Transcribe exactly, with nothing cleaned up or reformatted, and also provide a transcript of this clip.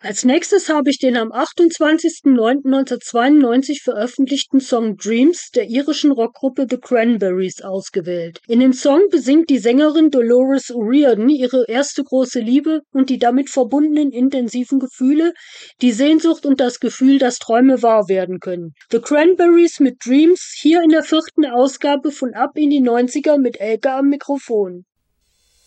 Als nächstes habe ich den am achtundzwanzigsten neunten neunzehnhundertzweiundneunzig veröffentlichten Song Dreams der irischen Rockgruppe The Cranberries ausgewählt. In dem Song besingt die Sängerin Dolores O'Riordan ihre erste große Liebe und die damit verbundenen intensiven Gefühle, die Sehnsucht und das Gefühl, dass Träume wahr werden können. The Cranberries mit Dreams, hier in der vierten Ausgabe von Ab in die neunziger mit Elke am Mikrofon.